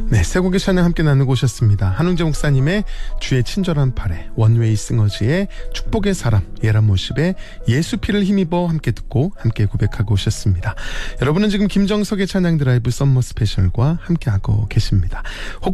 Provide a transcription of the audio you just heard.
네, 세 곡의 찬양 함께 나누고 오셨습니다. 한웅재 목사님의 주의 친절한 팔에, 원웨이 싱어즈의 축복의 사람, 예람 모십의 예수 피를 힘입어 함께 듣고 함께 고백하고 오셨습니다. 여러분은 지금 김정석의 찬양 드라이브 썸머 스페셜과 함께하고 계십니다.